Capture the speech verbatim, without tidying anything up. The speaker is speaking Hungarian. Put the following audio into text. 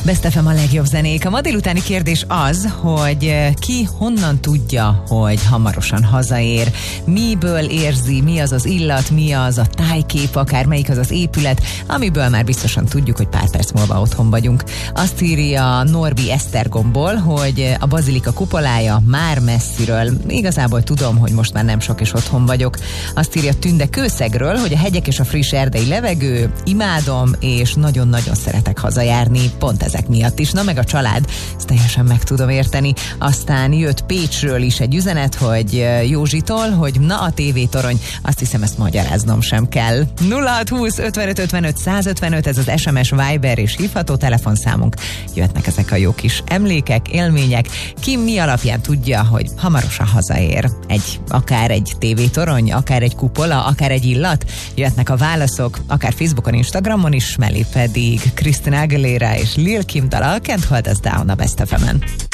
Best ef em a legjobb zenék. A ma délutáni kérdés az, hogy ki honnan tudja, hogy hamarosan hazaér, miből érzi, mi az az illat, mi az a tájkép, akár melyik az az épület, amiből már biztosan tudjuk, hogy pár perc múlva otthon vagyunk. Azt írja Norbi Esztergomból, hogy a bazilika kupolája már messziről. Igazából tudom, hogy most már nem sok és otthon vagyok. Azt írja Tünde Kőszegről, hogy a hegyek és a friss erdei levegő, imádom, és nagyon-nagyon szeretek hazajárni, pont ezek miatt is. Na meg a család, ezt teljesen meg tudom érteni. Aztán jött Pécsről is egy üzenet, hogy Józsitól, hogy na a tévétorony, azt hiszem ezt magyaráznom sem kell. nulla hat húsz ötvenöt ötvenöt százötvenöt, ez az es em es, Viber és hívható telefonszámunk. Jöhetnek ezek a jó kis emlékek, élmények. Ki mi alapján tudja, hogy hamarosan hazaér? Egy, akár egy tévétorony, akár egy kupola, akár egy illat? Jöhetnek a válaszok, akár Facebookon, Instagramon is, mellé pedig Christina Aguilera és Lil Kim dala, Can't Hold Us Down a Best ef emen.